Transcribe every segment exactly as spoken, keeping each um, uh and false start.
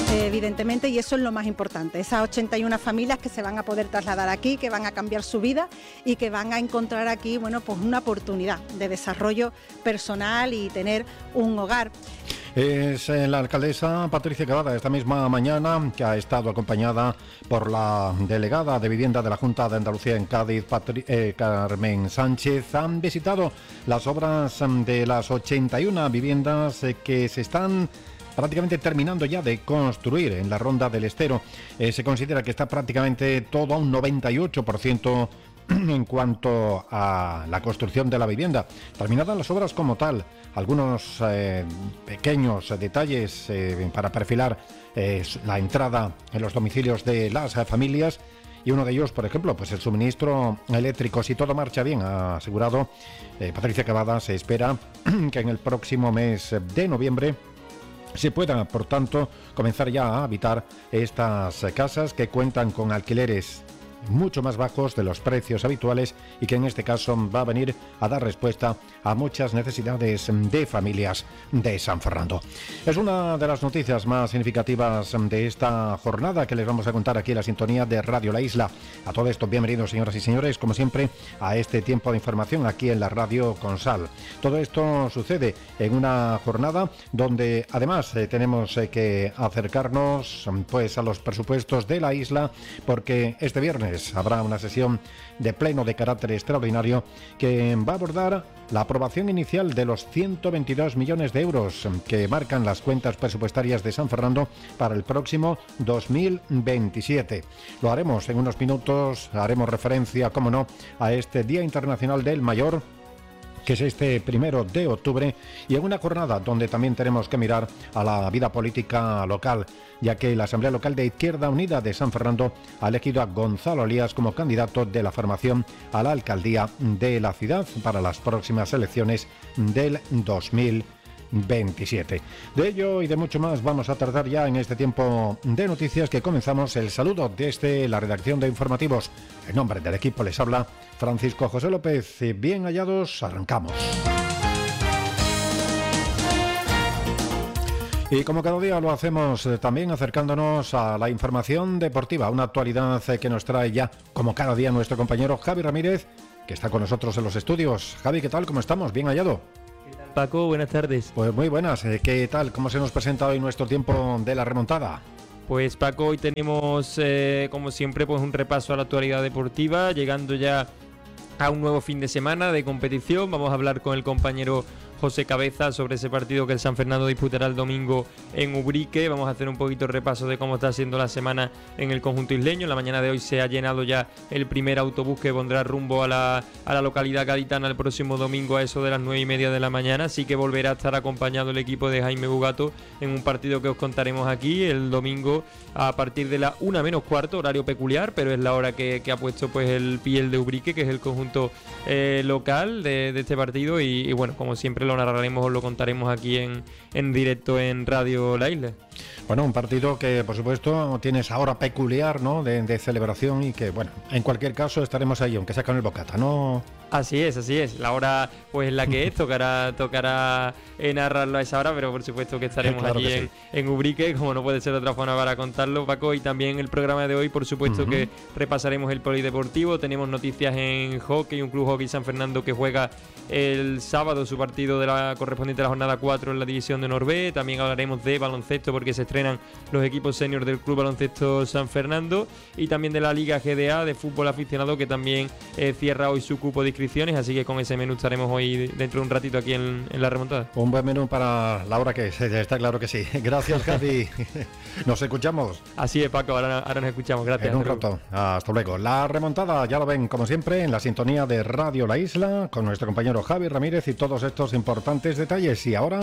eh, evidentemente, y eso es lo más importante. Esas ochenta y una familias que se van a poder trasladar aquí, que van a cambiar su vida y que van a encontrar aquí, bueno, pues una oportunidad de desarrollo personal y tener un hogar. Es eh, la alcaldesa Patricia Cavada esta misma mañana, que ha estado acompañada por la delegada de Vivienda de la Junta de Andalucía en Cádiz, Patri- eh, Carmen Sánchez. Han visitado las obras de las ochenta y una viviendas eh, que se están prácticamente terminando ya de construir en la Ronda del Estero. Eh, se considera que está prácticamente todo a un noventa y ocho por ciento en cuanto a la construcción de la vivienda. Terminadas las obras como tal, algunos eh, pequeños detalles eh, para perfilar eh, la entrada en los domicilios de las eh, familias, y uno de ellos, por ejemplo, pues el suministro eléctrico. Si todo marcha bien, ha asegurado eh, Patricia Cavada, se espera que en el próximo mes de noviembre se pueda, por tanto, comenzar ya a habitar estas casas que cuentan con alquileres mucho más bajos de los precios habituales y que en este caso va a venir a dar respuesta a muchas necesidades de familias de San Fernando. Es una de las noticias más significativas de esta jornada que les vamos a contar aquí en la sintonía de Radio La Isla. A todo esto, bienvenidos, señoras y señores, como siempre, a este tiempo de información aquí en la Radio Consal. Todo esto sucede en una jornada donde además eh, tenemos eh, que acercarnos pues a los presupuestos de la isla, porque este viernes habrá una sesión de pleno de carácter extraordinario que va a abordar la aprobación inicial de los ciento veintidós millones de euros que marcan las cuentas presupuestarias de San Fernando para el próximo dos mil veintisiete. Lo haremos en unos minutos, haremos referencia, como no, a este Día Internacional del Mayor, que es este primero de octubre, y en una jornada donde también tenemos que mirar a la vida política local, ya que la Asamblea Local de Izquierda Unida de San Fernando ha elegido a Gonzalo Elías como candidato de la formación a la alcaldía de la ciudad para las próximas elecciones del dos mil veintisiete. De ello y de mucho más vamos a tratar ya en este tiempo de noticias que comenzamos. El saludo desde la redacción de informativos. En nombre del equipo les habla Francisco José López. Bien hallados, arrancamos. Y como cada día lo hacemos eh, también acercándonos a la información deportiva, una actualidad eh, que nos trae ya, como cada día, nuestro compañero Javi Ramírez, que está con nosotros en los estudios. Javi, ¿qué tal? ¿Cómo estamos? ¿Bien hallado? Paco, buenas tardes. Pues muy buenas. ¿Qué tal? ¿Cómo se nos presenta hoy nuestro tiempo de la remontada? Pues Paco, hoy tenemos, eh, como siempre, pues un repaso a la actualidad deportiva, llegando ya a un nuevo fin de semana de competición. Vamos a hablar con el compañero José Cabeza sobre ese partido que el San Fernando disputará el domingo en Ubrique. Vamos a hacer un poquito de repaso de cómo está siendo la semana en el conjunto isleño. En la mañana de hoy se ha llenado ya el primer autobús que pondrá rumbo a la, a la localidad gaditana el próximo domingo a eso de las nueve y media de la mañana. Así que volverá a estar acompañado el equipo de Jaime Bugato en un partido que os contaremos aquí el domingo a partir de la una menos cuarto, horario peculiar, pero es la hora que, que ha puesto pues el Piel de Ubrique, que es el conjunto eh, local de, de este partido. Y, y bueno, como siempre lo narraremos, os lo contaremos aquí en, en directo en Radio La Isla. Bueno, un partido que por supuesto tiene esa hora peculiar, ¿no?, de, de celebración, y que bueno, en cualquier caso estaremos ahí, aunque sea con el bocata, ¿no? Así es, así es. La hora pues en la que es, tocará, tocará eh, narrarlo a esa hora, pero por supuesto que estaremos claro allí que en, sí. en Ubrique, como no puede ser de otra forma para contarlo, Paco. Y también el programa de hoy, por supuesto, uh-huh. que repasaremos el polideportivo. Tenemos noticias en hockey, un club hockey San Fernando que juega el sábado su partido de la correspondiente a la jornada cuatro en la división de Norbe. También hablaremos de baloncesto porque se estrenan los equipos seniors del Club Baloncesto San Fernando, y también de la Liga G D A de fútbol aficionado, que también eh, cierra hoy su cupo de inscripciones, así que con ese menú estaremos hoy dentro de un ratito aquí en, en la remontada. Un buen menú para la hora que es, está claro que sí. Gracias, Javi. Nos escuchamos. Así es, Paco, ahora, ahora nos escuchamos. Gracias. En un rato. Hasta luego. La remontada, ya lo ven, como siempre, en la sintonía de Radio La Isla, con nuestro compañero Javi Ramírez y todos estos importantes detalles. Y ahora,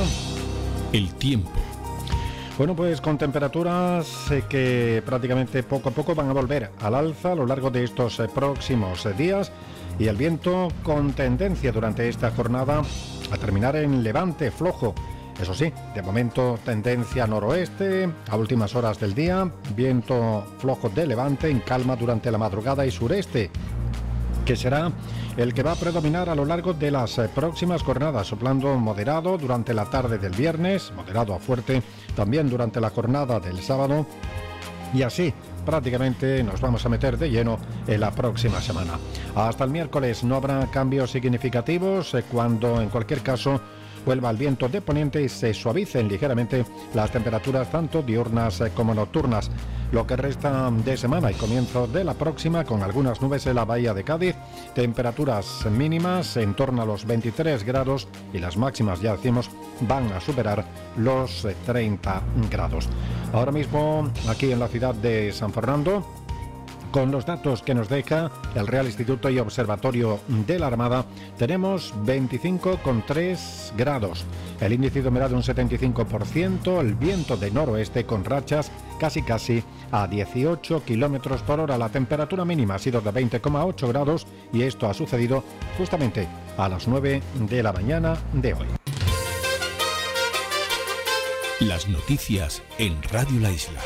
el tiempo. Bueno, pues con temperaturas eh, que prácticamente poco a poco van a volver al alza a lo largo de estos eh, próximos eh, días, y el viento con tendencia durante esta jornada a terminar en levante flojo. Eso sí, de momento tendencia noroeste a últimas horas del día, viento flojo de levante en calma durante la madrugada y sureste. que será el que va a predominar a lo largo de las próximas jornadas, soplando moderado durante la tarde del viernes, moderado a fuerte también durante la jornada del sábado, y así prácticamente nos vamos a meter de lleno en la próxima semana. Hasta el miércoles no habrá cambios significativos, cuando en cualquier caso vuelva el viento de poniente y se suavicen ligeramente las temperaturas tanto diurnas como nocturnas. Lo que resta de semana y comienzo de la próxima, con algunas nubes en la bahía de Cádiz, temperaturas mínimas en torno a los veintitrés grados y las máximas, ya decimos, van a superar los treinta grados. Ahora mismo aquí en la ciudad de San Fernando, con los datos que nos deja el Real Instituto y Observatorio de la Armada, tenemos veinticinco coma tres grados. El índice de humedad de un setenta y cinco por ciento, el viento de noroeste con rachas casi casi a dieciocho kilómetros por hora. La temperatura mínima ha sido de veinte coma ocho grados y esto ha sucedido justamente a las nueve de la mañana de hoy. Las noticias en Radio La Isla.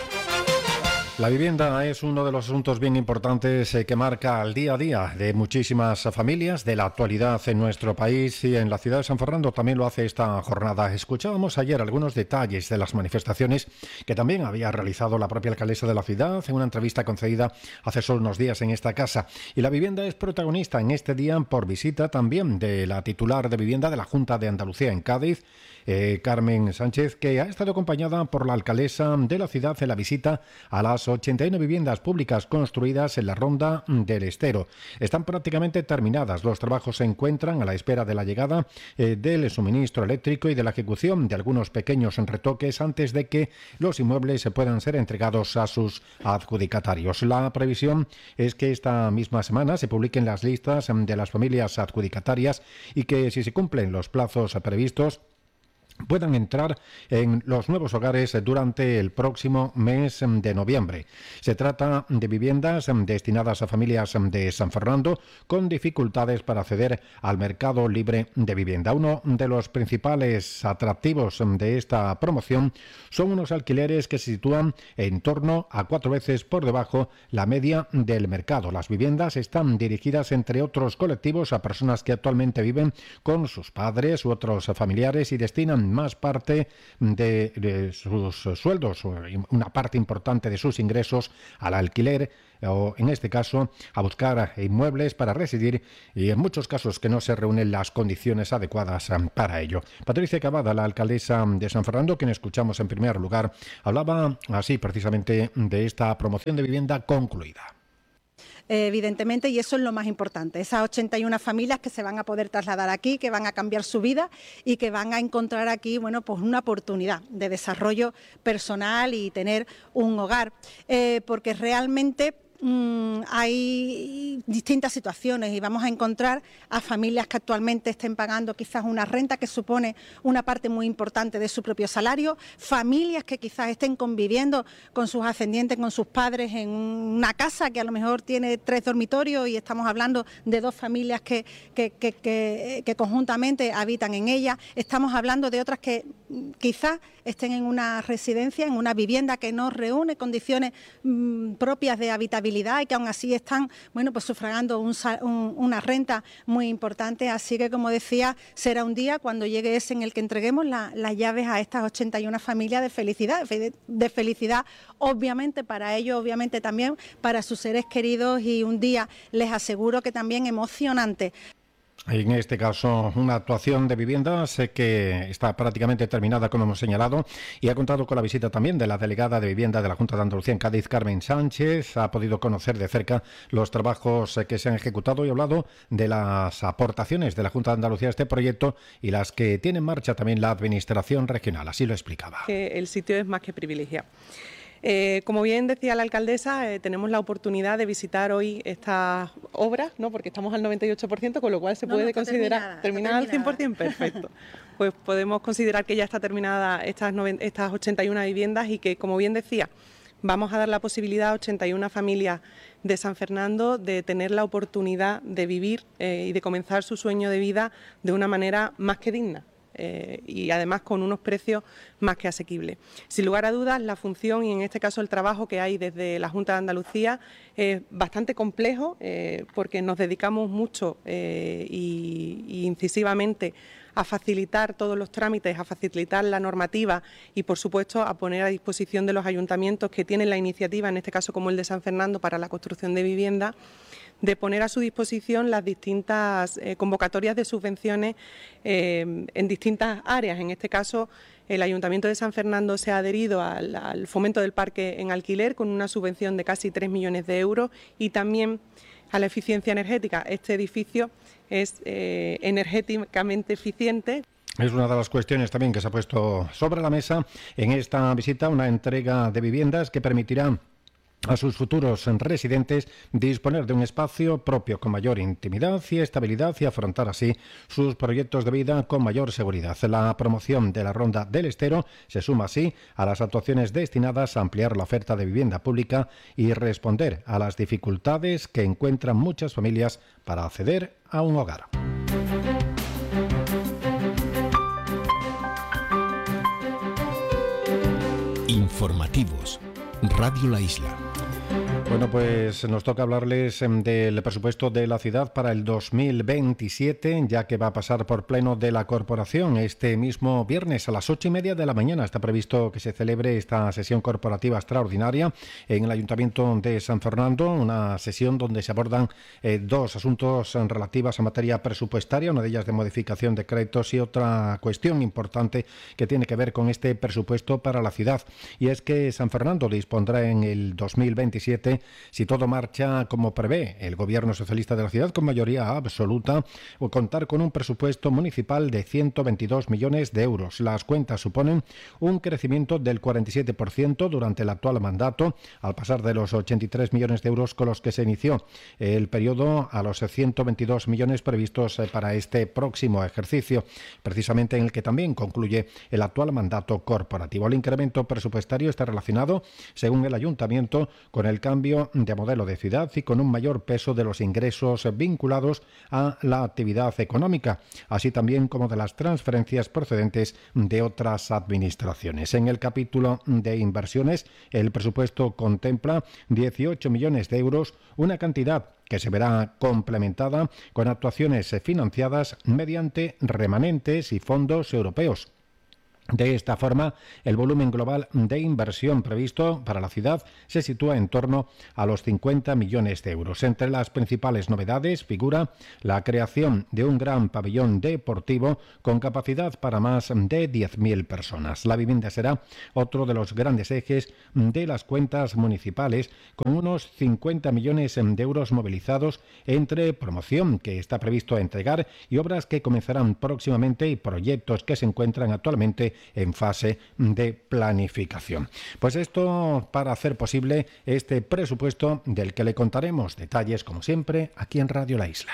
La vivienda es uno de los asuntos bien importantes eh, que marca el día a día de muchísimas familias de la actualidad en nuestro país, y en la ciudad de San Fernando también lo hace esta jornada. Escuchábamos ayer algunos detalles de las manifestaciones que también había realizado la propia alcaldesa de la ciudad en una entrevista concedida hace solo unos días en esta casa. Y la vivienda es protagonista en este día por visita también de la titular de vivienda de la Junta de Andalucía en Cádiz, Eh, Carmen Sánchez, que ha estado acompañada por la alcaldesa de la ciudad en la visita a las ochenta y uno viviendas públicas construidas en la Ronda del Estero. Están prácticamente terminadas. Los trabajos se encuentran a la espera de la llegada eh, del suministro eléctrico y de la ejecución de algunos pequeños retoques antes de que los inmuebles se puedan ser entregados a sus adjudicatarios. La previsión es que esta misma semana se publiquen las listas de las familias adjudicatarias y que, si se cumplen los plazos previstos, puedan entrar en los nuevos hogares durante el próximo mes de noviembre. Se trata de viviendas destinadas a familias de San Fernando con dificultades para acceder al mercado libre de vivienda. Uno de los principales atractivos de esta promoción son unos alquileres que se sitúan en torno a cuatro veces por debajo la media del mercado. Las viviendas están dirigidas, entre otros colectivos, a personas que actualmente viven con sus padres u otros familiares y destinan más parte de, de sus sueldos, una parte importante de sus ingresos, al alquiler, o en este caso a buscar inmuebles para residir, y en muchos casos que no se reúnen las condiciones adecuadas para ello. Patricia Cavada, la alcaldesa de San Fernando, quien escuchamos en primer lugar, hablaba así precisamente de esta promoción de vivienda concluida. Evidentemente, y eso es lo más importante, esas ochenta y una familias que se van a poder trasladar aquí, que van a cambiar su vida y que van a encontrar aquí, bueno, pues una oportunidad de desarrollo personal y tener un hogar, eh, porque realmente Mm, hay distintas situaciones y vamos a encontrar a familias que actualmente estén pagando quizás una renta que supone una parte muy importante de su propio salario, familias que quizás estén conviviendo con sus ascendientes, con sus padres en una casa que a lo mejor tiene tres dormitorios y estamos hablando de dos familias que, que, que, que, que conjuntamente habitan en ella. Estamos hablando de otras que quizás estén en una residencia, en una vivienda que no reúne condiciones mmm, propias de habitabilidad y que aún así están, bueno, pues sufragando un, un, una renta muy importante. Así que, como decía, será un día cuando llegue ese en el que entreguemos la, las llaves a estas ochenta y una familias de felicidad, de felicidad obviamente para ellos, obviamente también para sus seres queridos, y un día, les aseguro, que también emocionante. En este caso, una actuación de viviendas eh, que está prácticamente terminada, como hemos señalado, y ha contado con la visita también de la delegada de vivienda de la Junta de Andalucía en Cádiz, Carmen Sánchez. Ha podido conocer de cerca los trabajos eh, que se han ejecutado y ha hablado de las aportaciones de la Junta de Andalucía a este proyecto y las que tiene en marcha también la Administración regional. Así lo explicaba. Que el sitio es más que privilegiado. Eh, como bien decía la alcaldesa, eh, tenemos la oportunidad de visitar hoy estas obras, ¿no? Porque estamos al noventa y ocho por ciento, con lo cual se no, puede no considerar... Terminada, ¿Terminada al cien por ciento? Perfecto. Pues podemos considerar que ya está terminada estas, noventa, estas ochenta y una viviendas y que, como bien decía, vamos a dar la posibilidad a ochenta y una familias de San Fernando de tener la oportunidad de vivir eh, y de comenzar su sueño de vida de una manera más que digna. eh, y además con unos precios más que asequibles. Sin lugar a dudas, la función y en este caso el trabajo que hay desde la Junta de Andalucía es bastante complejo eh, porque nos dedicamos mucho eh, y, y incisivamente a facilitar todos los trámites, a facilitar la normativa y, por supuesto, a poner a disposición de los ayuntamientos que tienen la iniciativa, en este caso como el de San Fernando, para la construcción de vivienda, de poner a su disposición las distintas eh, convocatorias de subvenciones eh, en distintas áreas. En este caso, el Ayuntamiento de San Fernando se ha adherido al, al fomento del parque en alquiler con una subvención de casi tres millones de euros y también a la eficiencia energética. Este edificio es eh, energéticamente eficiente. Es una de las cuestiones también que se ha puesto sobre la mesa en esta visita, una entrega de viviendas que permitirá a sus futuros residentes disponer de un espacio propio con mayor intimidad y estabilidad y afrontar así sus proyectos de vida con mayor seguridad. La promoción de la Ronda del Estero se suma así a las actuaciones destinadas a ampliar la oferta de vivienda pública y responder a las dificultades que encuentran muchas familias para acceder a un hogar. Informativos. Radio La Isla. Bueno, pues nos toca hablarles del presupuesto de la ciudad para el dos mil veintisiete, ya que va a pasar por pleno de la corporación este mismo viernes a las ocho y media de la mañana. Está previsto que se celebre esta sesión corporativa extraordinaria en el Ayuntamiento de San Fernando, una sesión donde se abordan eh, dos asuntos relativos a materia presupuestaria, una de ellas de modificación de créditos y otra cuestión importante que tiene que ver con este presupuesto para la ciudad. Y es que San Fernando dispondrá en el dos mil veintisiete, si todo marcha como prevé el Gobierno socialista de la ciudad con mayoría absoluta, o contar con un presupuesto municipal de ciento veintidós millones de euros. Las cuentas suponen un crecimiento del cuarenta y siete por ciento durante el actual mandato, al pasar de los ochenta y tres millones de euros con los que se inició el periodo a los ciento veintidós millones previstos para este próximo ejercicio, precisamente en el que también concluye el actual mandato corporativo. El incremento presupuestario está relacionado, según el Ayuntamiento, con el cambio de modelo de ciudad y con un mayor peso de los ingresos vinculados a la actividad económica, así también como de las transferencias procedentes de otras administraciones. En el capítulo de inversiones, el presupuesto contempla dieciocho millones de euros, una cantidad que se verá complementada con actuaciones financiadas mediante remanentes y fondos europeos. De esta forma, el volumen global de inversión previsto para la ciudad se sitúa en torno a los cincuenta millones de euros. Entre las principales novedades figura la creación de un gran pabellón deportivo con capacidad para más de diez mil personas. La vivienda será otro de los grandes ejes de las cuentas municipales, con unos cincuenta millones de euros movilizados entre promoción que está previsto entregar y obras que comenzarán próximamente y proyectos que se encuentran actualmente en fase de planificación. Pues esto para hacer posible este presupuesto del que le contaremos detalles, como siempre, aquí en Radio La Isla.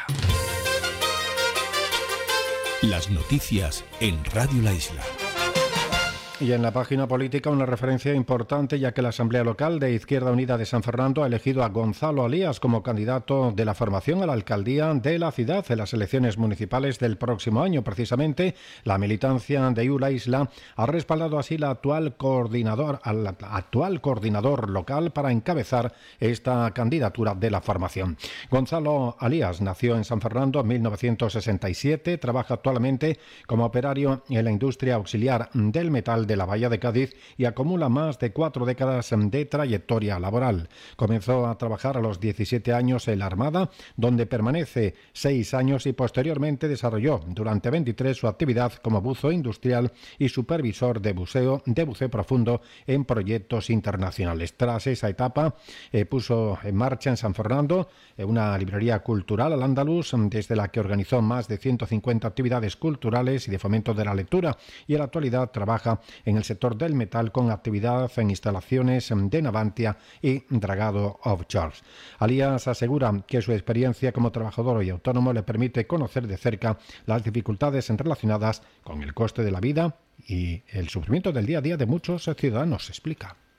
Las noticias en Radio La Isla. Y en la página política una referencia importante, ya que la Asamblea Local de Izquierda Unida de San Fernando ha elegido a Gonzalo Alías como candidato de la formación a la alcaldía de la ciudad en las elecciones municipales del próximo año. Precisamente, la militancia de U La Isla ha respaldado así la actual coordinador, al actual coordinador local para encabezar esta candidatura de la formación. Gonzalo Alías nació en San Fernando en mil novecientos sesenta y siete, trabaja actualmente como operario en la industria auxiliar del metal de la Bahía de Cádiz y acumula más de cuatro décadas de trayectoria laboral. Comenzó a trabajar a los diecisiete años en la Armada, donde permanece seis años y posteriormente desarrolló durante veintitrés su actividad como buzo industrial y supervisor de buceo, de buceo profundo en proyectos internacionales. Tras esa etapa, eh, puso en marcha en San Fernando eh, una librería cultural al andaluz, desde la que organizó más de ciento cincuenta actividades culturales y de fomento de la lectura, y en la actualidad trabaja en el sector del metal con actividad en instalaciones de Navantia y dragado offshore. Alías asegura que su experiencia como trabajador y autónomo le permite conocer de cerca las dificultades relacionadas con el coste de la vida y el sufrimiento del día a día de muchos ciudadanos, explica.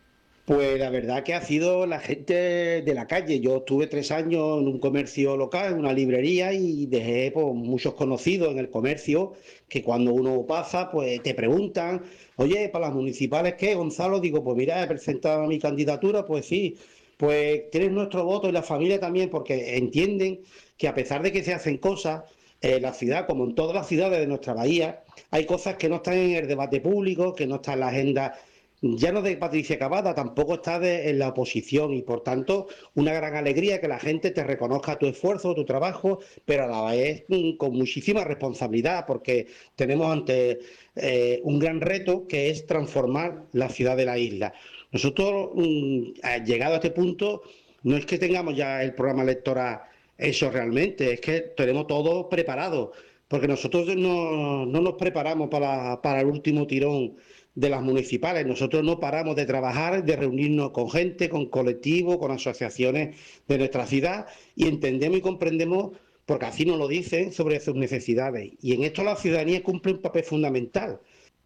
Pues la verdad que ha sido la gente de la calle. Yo estuve tres años en un comercio local, en una librería, y dejé pues, muchos conocidos en el comercio que cuando uno pasa, pues te preguntan, oye, ¿para las municipales qué, Gonzalo? Digo, pues mira, he presentado mi candidatura, pues sí, pues tienes nuestro voto y la familia también, porque entienden que a pesar de que se hacen cosas, en la ciudad, como en todas las ciudades de nuestra bahía, hay cosas que no están en el debate público, que no están en la agenda. Ya no de Patricia Cavada, tampoco está de, en la oposición, y por tanto una gran alegría que la gente te reconozca tu esfuerzo, tu trabajo, pero a la vez con muchísima responsabilidad, porque tenemos ante eh, un gran reto que es transformar la ciudad de la isla. Nosotros, mm, llegado a este punto, no es que tengamos ya el programa electoral eso realmente, es que tenemos todo preparado, porque nosotros no, no nos preparamos para, para el último tirón de las municipales. Nosotros no paramos de trabajar, de reunirnos con gente, con colectivos, con asociaciones de nuestra ciudad, y entendemos y comprendemos, porque así nos lo dicen, sobre sus necesidades. Y en esto la ciudadanía cumple un papel fundamental.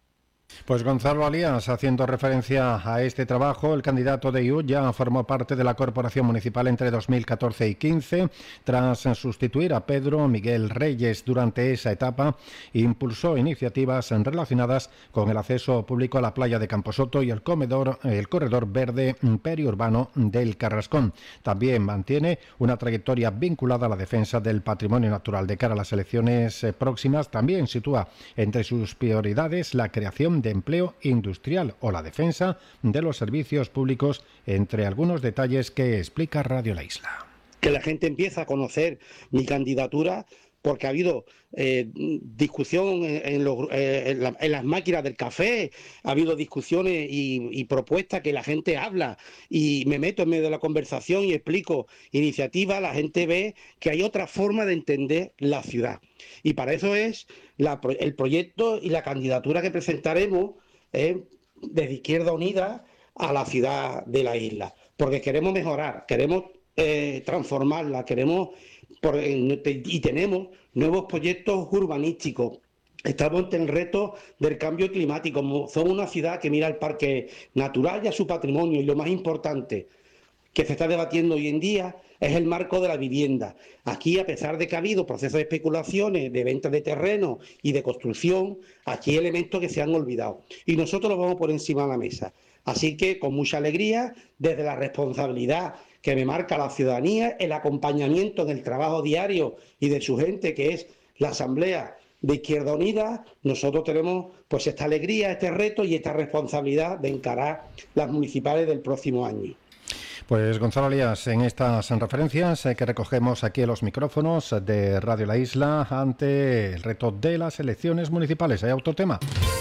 Pues Gonzalo Alías, haciendo referencia a este trabajo, el candidato de I U ya formó parte de la corporación municipal entre dos mil catorce y quince. Tras sustituir a Pedro Miguel Reyes durante esa etapa, impulsó iniciativas relacionadas con el acceso público a la playa de Camposoto y el comedor, el corredor verde periurbano del Carrascón. También mantiene una trayectoria vinculada a la defensa del patrimonio natural. De cara a las elecciones próximas, también sitúa entre sus prioridades la creación de empleo industrial o la defensa de los servicios públicos, entre algunos detalles que explica Radio La Isla. Que la gente empieza a conocer mi candidatura, porque ha habido eh, discusión en, en, los, eh, en, la, en las máquinas del café, ha habido discusiones y, y propuestas que la gente habla, y me meto en medio de la conversación y explico iniciativas. La gente ve que hay otra forma de entender la ciudad. Y para eso es la, el proyecto y la candidatura que presentaremos eh, desde Izquierda Unida a la ciudad de la isla. Porque queremos mejorar, queremos eh, transformarla, queremos por, y tenemos nuevos proyectos urbanísticos. Estamos ante el reto del cambio climático. Somos una ciudad que mira al parque natural y a su patrimonio, y lo más importante que se está debatiendo hoy en día es el marco de la vivienda. Aquí, a pesar de que ha habido procesos de especulaciones, de venta de terreno y de construcción, aquí hay elementos que se han olvidado, y nosotros los vamos por encima de la mesa. Así que, con mucha alegría, desde la responsabilidad que me marca la ciudadanía, el acompañamiento en el trabajo diario y de su gente, que es la Asamblea de Izquierda Unida, nosotros tenemos pues esta alegría, este reto y esta responsabilidad de encarar las municipales del próximo año. Pues Gonzalo Alías, en estas referencias eh, que recogemos aquí en los micrófonos de Radio La Isla ante el reto de las elecciones municipales. ¿Hay autotema?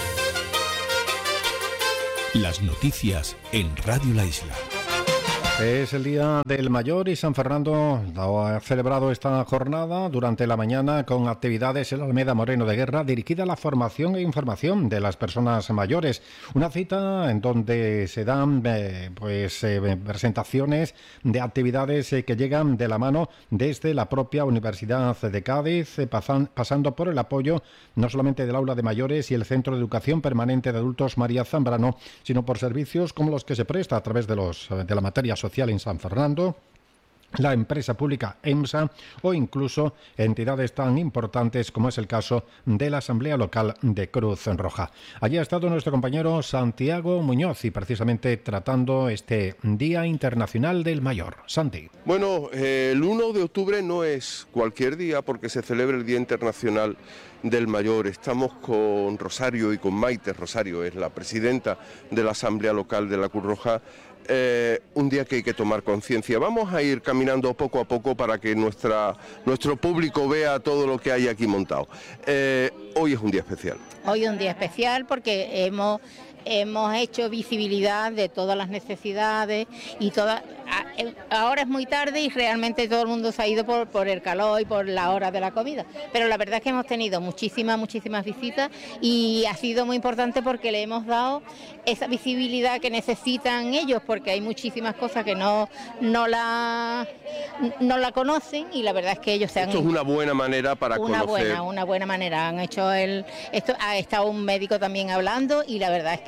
Las noticias en Radio La Isla. Es el Día del Mayor y San Fernando ha celebrado esta jornada durante la mañana con actividades en la Alameda Moreno de Guerra dirigida a la formación e información de las personas mayores. Una cita en donde se dan eh, pues eh, presentaciones de actividades eh, que llegan de la mano desde la propia Universidad de Cádiz, eh, pasan, pasando por el apoyo no solamente del Aula de Mayores y el Centro de Educación Permanente de Adultos María Zambrano, sino por servicios como los que se presta a través de, los, de la materia social en San Fernando, la empresa pública EMSA o incluso entidades tan importantes como es el caso de la Asamblea Local de Cruz Roja. Allí ha estado nuestro compañero Santiago Muñoz y precisamente tratando este Día Internacional del Mayor. Santi. Bueno, eh, el uno de octubre no es cualquier día porque se celebra el Día Internacional del Mayor. Estamos con Rosario y con Maite. Rosario es la presidenta de la Asamblea Local de la Cruz Roja. Eh, un día que hay que tomar conciencia. Vamos a ir caminando poco a poco para que nuestra, nuestro público vea todo lo que hay aquí montado. Eh, hoy es un día especial. Hoy es un día especial porque hemos, hemos hecho visibilidad de todas las necesidades y todas. Ahora es muy tarde y realmente todo el mundo se ha ido por, por el calor y por la hora de la comida, pero la verdad es que hemos tenido muchísimas, muchísimas visitas y ha sido muy importante porque le hemos dado esa visibilidad que necesitan ellos, porque hay muchísimas cosas que no, no, la, no la conocen y la verdad es que ellos se han... Esto es una buena manera para una conocer... Buena, una buena manera. Han hecho el... Esto, ha estado un médico también hablando y la verdad es que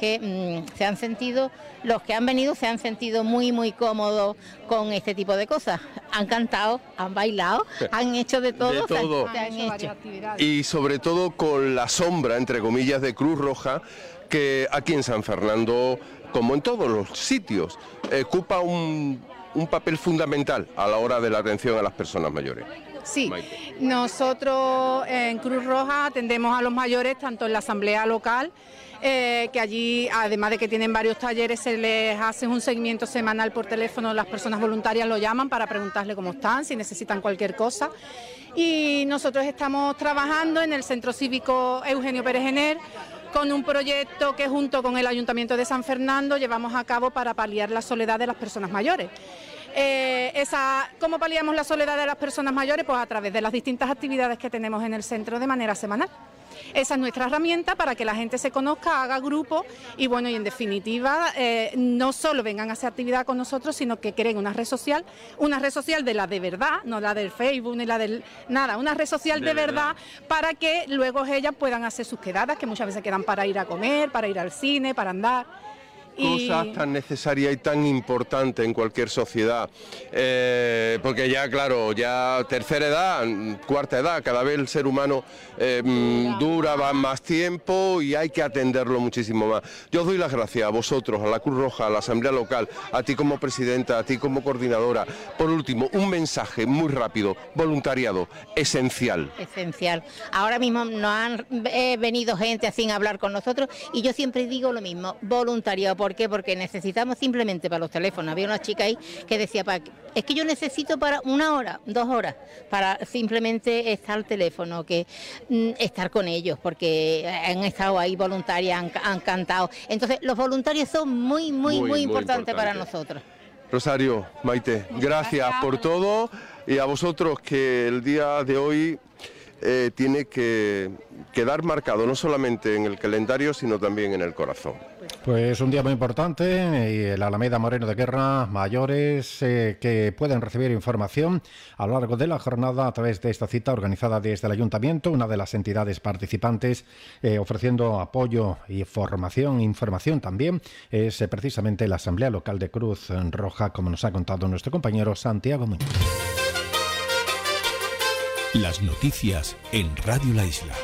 que mmm, se han sentido, los que han venido se han sentido muy, muy cómodos con este tipo de cosas. Han cantado, han bailado, han hecho de todo. De todo. Se han, se han hecho. Y sobre todo con la sombra, entre comillas, de Cruz Roja, que aquí en San Fernando, como en todos los sitios, ocupa un, un papel fundamental a la hora de la atención a las personas mayores. Sí, Maite. Nosotros en Cruz Roja atendemos a los mayores tanto en la asamblea local, eh, que allí, además de que tienen varios talleres, se les hace un seguimiento semanal por teléfono, las personas voluntarias lo llaman para preguntarle cómo están, si necesitan cualquier cosa. Y nosotros estamos trabajando en el Centro Cívico Eugenio Pérez Jenner con un proyecto que junto con el Ayuntamiento de San Fernando llevamos a cabo para paliar la soledad de las personas mayores. Eh, esa, ¿Cómo paliamos la soledad de las personas mayores? Pues a través de las distintas actividades que tenemos en el centro de manera semanal. Esa es nuestra herramienta para que la gente se conozca, haga grupo y bueno, y en definitiva eh, no solo vengan a hacer actividad con nosotros, sino que creen una red social, una red social de la de verdad, no la del Facebook ni la del nada, una red social de, de verdad, verdad para que luego ellas puedan hacer sus quedadas, que muchas veces quedan para ir a comer, para ir al cine, para andar. Cosas tan necesarias y tan importantes en cualquier sociedad, eh, porque ya claro, ya tercera edad, cuarta edad, cada vez el ser humano eh, dura va más tiempo y hay que atenderlo muchísimo más. Yo os doy las gracias a vosotros, a la Cruz Roja, a la Asamblea Local, a ti como presidenta, a ti como coordinadora. Por último, un mensaje muy rápido, voluntariado, esencial. Esencial. Ahora mismo nos han eh, venido gente así a hablar con nosotros y yo siempre digo lo mismo, voluntariado. ¿Por qué? Porque necesitamos simplemente para los teléfonos. Había una chica ahí que decía, es que yo necesito para una hora, dos horas, para simplemente estar al teléfono, que mm, estar con ellos, porque han estado ahí voluntarias, han, han cantado. Entonces, los voluntarios son muy, muy, muy, muy, muy importantes importante. para nosotros. Rosario, Maite, gracias, gracias por todo y a vosotros que el día de hoy eh, tiene que quedar marcado no solamente en el calendario, sino también en el corazón. Pues un día muy importante y el Alameda Moreno de Guerra, mayores eh, que pueden recibir información a lo largo de la jornada a través de esta cita organizada desde el Ayuntamiento, una de las entidades participantes eh, ofreciendo apoyo y formación, información también, es eh, precisamente la Asamblea Local de Cruz Roja, como nos ha contado nuestro compañero Santiago Muñoz. Las noticias en Radio La Isla.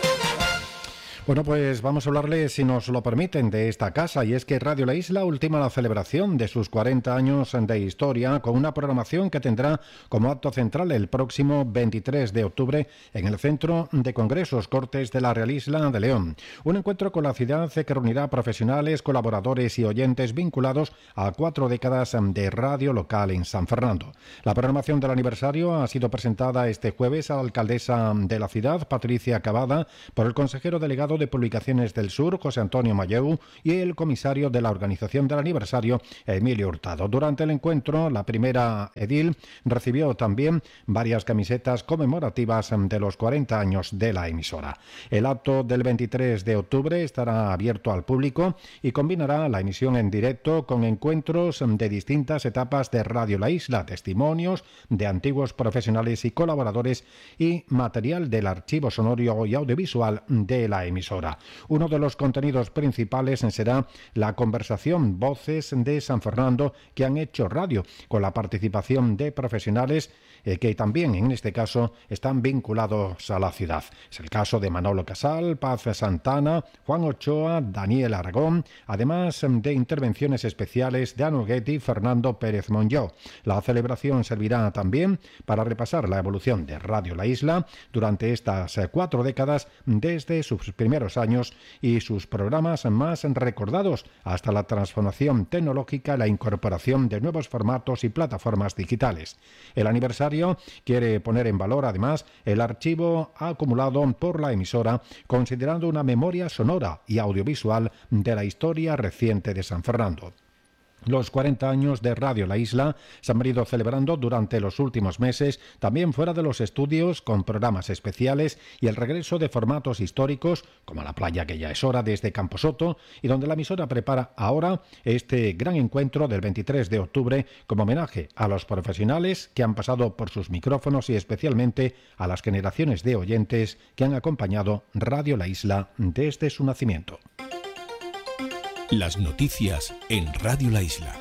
Bueno, pues vamos a hablarles, si nos lo permiten, de esta casa, y es que Radio La Isla ultima la celebración de sus cuarenta años de historia con una programación que tendrá como acto central el próximo veintitrés de octubre en el Centro de Congresos Cortes de la Real Isla de León. Un encuentro con la ciudad que reunirá profesionales, colaboradores y oyentes vinculados a cuatro décadas de radio local en San Fernando. La programación del aniversario ha sido presentada este jueves a la alcaldesa de la ciudad, Patricia Cavada, por el consejero delegado de Publicaciones del Sur, José Antonio Mayeu, y el comisario de la organización del aniversario, Emilio Hurtado. Durante el encuentro, la primera edil recibió también varias camisetas conmemorativas de los cuarenta años de la emisora. El acto del veintitrés de octubre estará abierto al público y combinará la emisión en directo con encuentros de distintas etapas de Radio La Isla, testimonios de antiguos profesionales y colaboradores y material del archivo sonoro y audiovisual de la emisora. Uno de los contenidos principales será la conversación Voces de San Fernando que han hecho radio, con la participación de profesionales eh, que también en este caso están vinculados a la ciudad. Es el caso de Manolo Casal, Paz Santana, Juan Ochoa, Daniel Aragón, además de intervenciones especiales de Anoguetti y Fernando Pérez Monlló. La celebración servirá también para repasar la evolución de Radio La Isla durante estas cuatro décadas desde sus primeros años y sus programas más recordados hasta la transformación tecnológica y la incorporación de nuevos formatos y plataformas digitales. El aniversario quiere poner en valor además el archivo acumulado por la emisora, considerando una memoria sonora y audiovisual de la historia reciente de San Fernando. Los cuarenta años de Radio La Isla se han venido celebrando durante los últimos meses, también fuera de los estudios, con programas especiales y el regreso de formatos históricos, como La Playa que ya es hora desde Camposoto, y donde la emisora prepara ahora este gran encuentro del veintitrés de octubre como homenaje a los profesionales que han pasado por sus micrófonos y especialmente a las generaciones de oyentes que han acompañado Radio La Isla desde su nacimiento. Las noticias en Radio La Isla.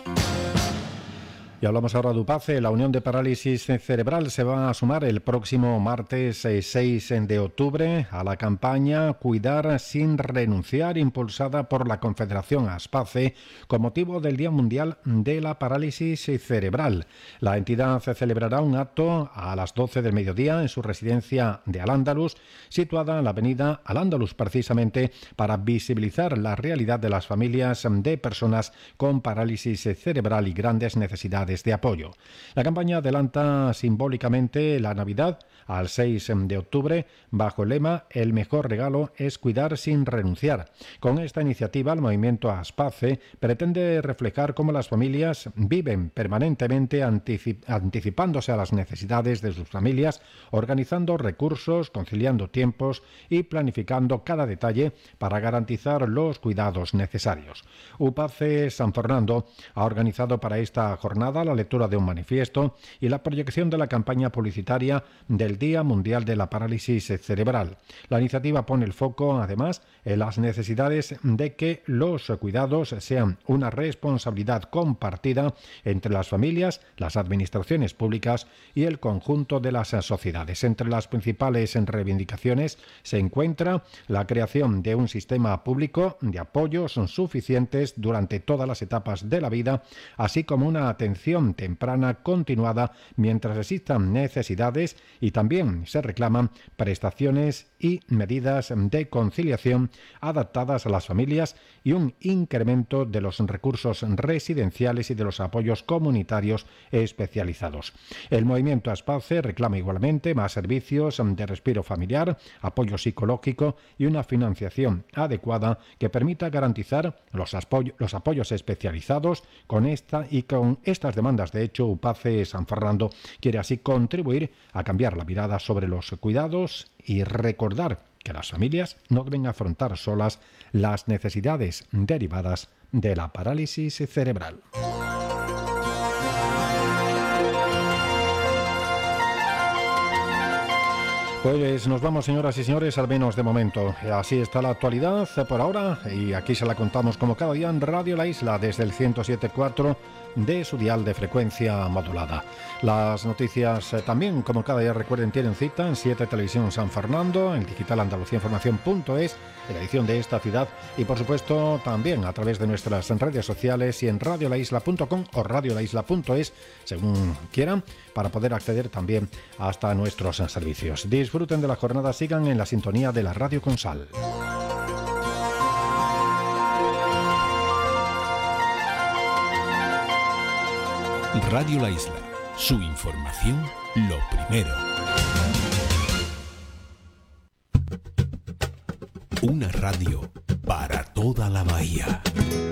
Y hablamos ahora de UPACE. La Unión de Parálisis Cerebral se va a sumar el próximo martes seis de octubre a la campaña Cuidar sin renunciar, impulsada por la Confederación ASPACE con motivo del Día Mundial de la Parálisis Cerebral. La entidad celebrará un acto a las doce del mediodía en su residencia de Al-Ándalus, situada en la avenida Al-Ándalus, precisamente para visibilizar la realidad de las familias de personas con parálisis cerebral y grandes necesidades de apoyo. La campaña adelanta simbólicamente la Navidad al seis de octubre bajo el lema El mejor regalo es cuidar sin renunciar. Con esta iniciativa, el movimiento ASPACE pretende reflejar cómo las familias viven permanentemente anticip- anticipándose a las necesidades de sus familias, organizando recursos, conciliando tiempos y planificando cada detalle para garantizar los cuidados necesarios. UPACE San Fernando ha organizado para esta jornada la lectura de un manifiesto y la proyección de la campaña publicitaria del Día Mundial de la Parálisis Cerebral. La iniciativa pone el foco, además, en las necesidades de que los cuidados sean una responsabilidad compartida entre las familias, las administraciones públicas y el conjunto de las sociedades. Entre las principales reivindicaciones se encuentra la creación de un sistema público de apoyos suficientes durante todas las etapas de la vida, así como una atención temprana continuada mientras existan necesidades, y también se reclaman prestaciones y medidas de conciliación adaptadas a las familias y un incremento de los recursos residenciales y de los apoyos comunitarios especializados. El movimiento ASPACE reclama igualmente más servicios de respiro familiar, apoyo psicológico y una financiación adecuada que permita garantizar los, apoy- los apoyos especializados. Con esta y con estas demandas, de hecho, UPACE San Fernando quiere así contribuir a cambiar la mirada sobre los cuidados y recordar que las familias no deben afrontar solas las necesidades derivadas de la parálisis cerebral. Pues nos vamos, señoras y señores, al menos de momento. Así está la actualidad por ahora, y aquí se la contamos como cada día en Radio La Isla, desde el ciento siete punto cuatro de su dial de frecuencia modulada. Las noticias eh, también, como cada día, recuerden, tienen cita en siete Televisión San Fernando, en digital andalucía información punto es, en la edición de esta ciudad, y por supuesto también a través de nuestras redes sociales y en radio la isla punto com o radio la isla punto es, según quieran, para poder acceder también hasta nuestros servicios. Disfruten de la jornada, sigan en la sintonía de la Radio Consal. Radio La Isla, su información lo primero. Una radio para toda la bahía.